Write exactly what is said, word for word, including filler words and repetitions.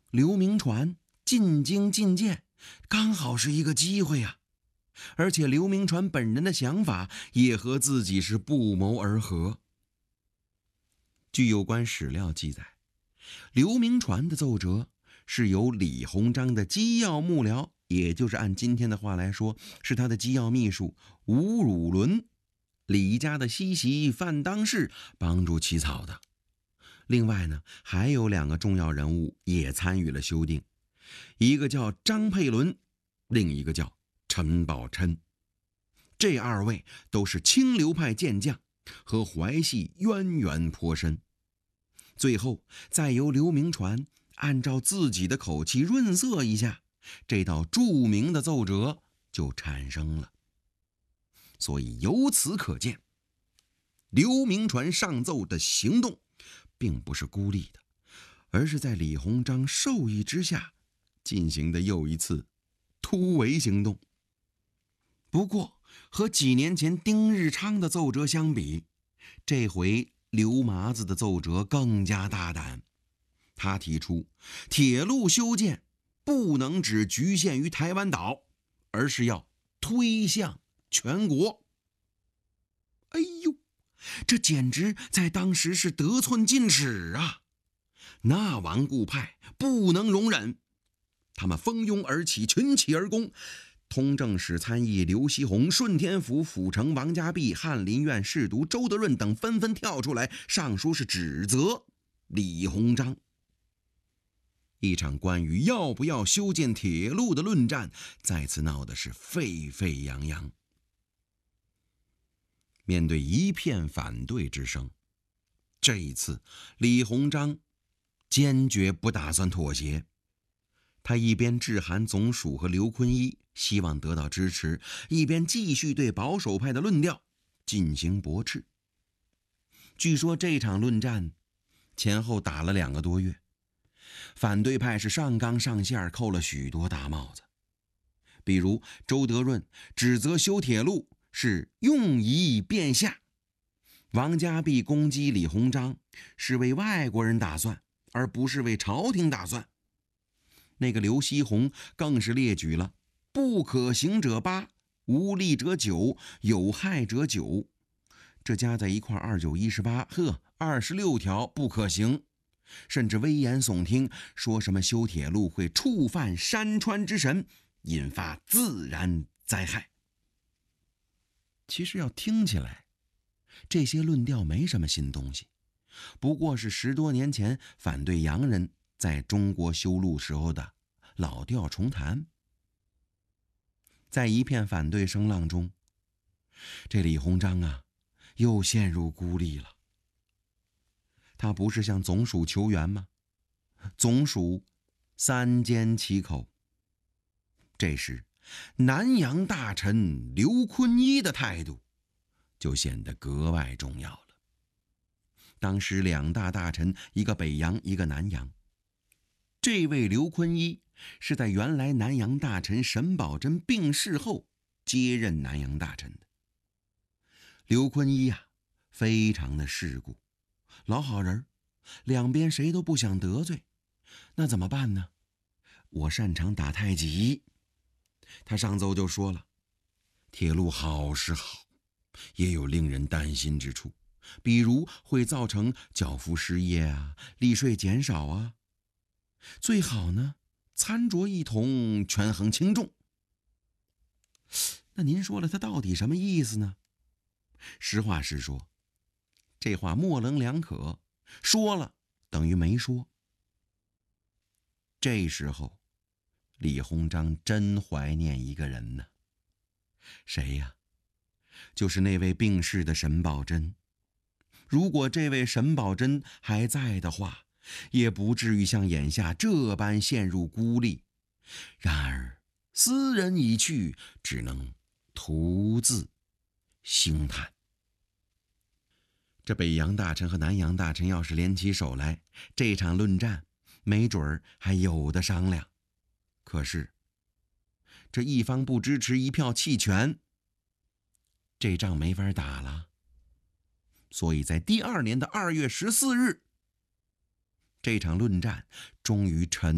刘铭传进京觐见，刚好是一个机会呀、啊。而且刘铭传本人的想法也和自己是不谋而合。据有关史料记载，刘铭传的奏折是由李鸿章的机要幕僚，也就是按今天的话来说，是他的机要秘书吴汝伦、李家的西席范当世帮助起草的。另外呢，还有两个重要人物也参与了修订，一个叫张佩纶，另一个叫陈宝琛。这二位都是清流派健将，和淮系渊源颇深。最后再由刘铭传按照自己的口气润色一下，这道著名的奏折就产生了。所以由此可见，刘铭传上奏的行动并不是孤立的，而是在李鸿章授意之下进行的又一次突围行动。不过和几年前丁日昌的奏折相比，这回刘麻子的奏折更加大胆。他提出铁路修建不能只局限于台湾岛，而是要推向全国。哎呦，这简直在当时是得寸进尺啊！那顽固派不能容忍，他们蜂拥而起，群起而攻。通政使参议刘锡鸿、顺天府府丞王家弼、翰林院侍读周德润等纷纷跳出来上书，是指责李鸿章。一场关于要不要修建铁路的论战再次闹得是沸沸扬扬。面对一片反对之声，这一次李鸿章坚决不打算妥协。他一边致函总署和刘坤一，希望得到支持，一边继续对保守派的论调进行驳斥。据说这场论战前后打了两个多月，反对派是上纲上线，扣了许多大帽子。比如周德润指责修铁路是用夷变夏，王家弼攻击李鸿章是为外国人打算，而不是为朝廷打算。那个刘锡鸿更是列举了不可行者八，无利者九，有害者九，这加在一块二九一十八，呵，二十六条不可行。甚至危言耸听，说什么修铁路会触犯山川之神，引发自然灾害。其实要听起来，这些论调没什么新东西，不过是十多年前反对洋人在中国修路时候的老调重弹。在一片反对声浪中，这李鸿章啊，又陷入孤立了。他不是向总署求援吗？总署三缄其口。这时南洋大臣刘坤一的态度就显得格外重要了。当时两大大臣，一个北洋，一个南洋。这位刘坤一是在原来南洋大臣沈葆桢病逝后接任南洋大臣的。刘坤一啊，非常的世故，老好人，两边谁都不想得罪。那怎么办呢？我擅长打太极。他上奏就说了，铁路好是好，也有令人担心之处，比如会造成缴付失业啊，利税减少啊。最好呢，参酌一统，权衡轻重。那您说了，他到底什么意思呢？实话实说，这话模棱两可，说了等于没说。这时候李鸿章真怀念一个人呢。谁呀？就是那位病逝的沈葆桢。如果这位沈葆桢还在的话，也不至于像眼下这般陷入孤立。然而斯人已去，只能徒自兴叹。这北洋大臣和南洋大臣要是联起手来，这场论战没准儿还有的商量。可是这一方不支持，一票弃权，这仗没法打了。所以在第二年的二月十四日，这场论战终于沉